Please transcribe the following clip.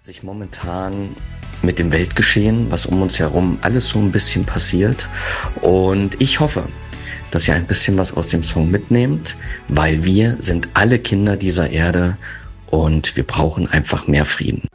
sich momentan mit dem Weltgeschehen, was um uns herum alles so ein bisschen passiert. Und ich hoffe, dass ihr ein bisschen was aus dem Song mitnehmt, weil wir sind alle Kinder dieser Erde und wir brauchen einfach mehr Frieden.